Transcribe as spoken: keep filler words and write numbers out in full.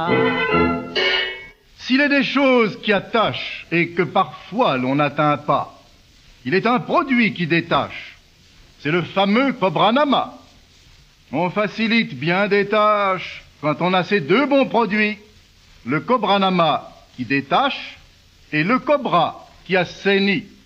S'il est des choses qui attachent et que parfois l'on n'atteint pas, il est un produit qui détache. C'est le fameux Cobranama. On facilite bien des tâches quand on a ces deux bons produits, le Cobranama qui détache et le Cobra qui assainit.